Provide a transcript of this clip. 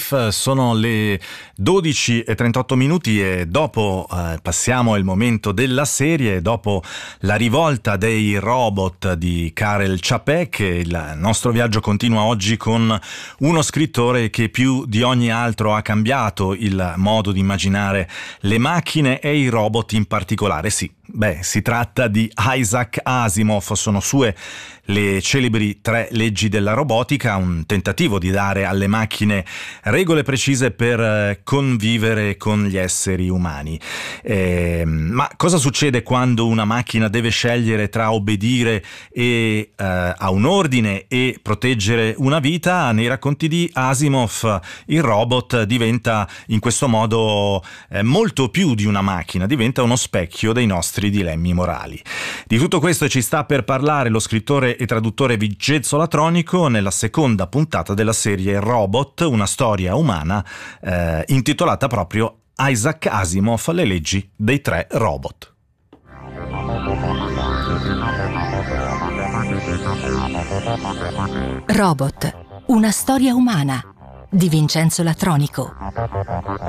Life. Sono le 12:38 e dopo passiamo al momento della serie. Dopo la rivolta dei robot di Karel Čapek, il nostro viaggio continua oggi con uno scrittore che più di ogni altro ha cambiato il modo di immaginare le macchine e i robot in particolare. Sì, si tratta di Isaac Asimov. Sono sue le celebri 3 leggi della robotica, un tentativo di dare alle macchine regole precise per convivere con gli esseri umani. Ma cosa succede quando una macchina deve scegliere tra obbedire a un ordine e proteggere una vita? Nei racconti di Asimov il robot diventa in questo modo molto più di una macchina, diventa uno specchio dei nostri dilemmi morali. Di tutto questo ci sta per parlare lo scrittore e traduttore Vincenzo Latronico nella seconda puntata della serie Robot, una storia umana, intitolata proprio Isaac Asimov, le leggi dei 3 robot. Robot, una storia umana di Vincenzo Latronico.